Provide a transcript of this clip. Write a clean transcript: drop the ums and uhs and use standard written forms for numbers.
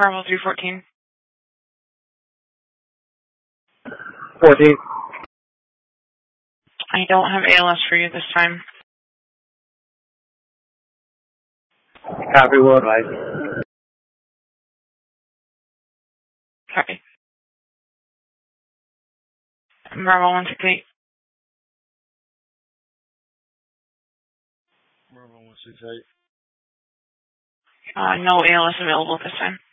Bravo 314. 14. I don't have ALS for you this time. Copy, will advise. Copy. Bravo 168. Bravo 168. No ALS available this time.